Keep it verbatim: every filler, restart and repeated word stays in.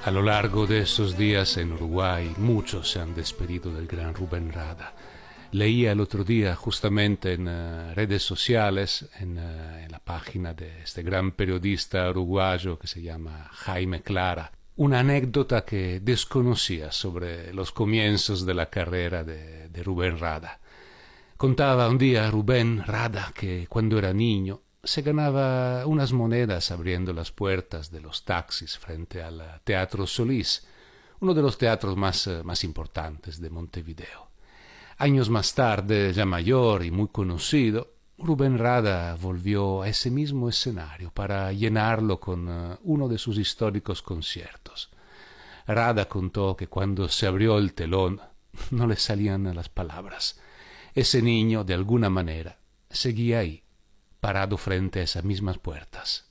A lo largo de esos días en Uruguay, muchos se han despedido del gran Rubén Rada. Leía el otro día justamente en uh, redes sociales, en, uh, en la página de este gran periodista uruguayo que se llama Jaime Clara, una anécdota que desconocía sobre los comienzos de la carrera de, de Rubén Rada. Contaba un día Rubén Rada que cuando era niño se ganaba unas monedas abriendo las puertas de los taxis frente al Teatro Solís, uno de los teatros más, más importantes de Montevideo. Años más tarde, ya mayor y muy conocido, Rubén Rada volvió a ese mismo escenario para llenarlo con uh, uno de sus históricos conciertos. Rada contó que cuando se abrió el telón no le salían las palabras. Ese niño, de alguna manera, seguía ahí, parado frente a esas mismas puertas.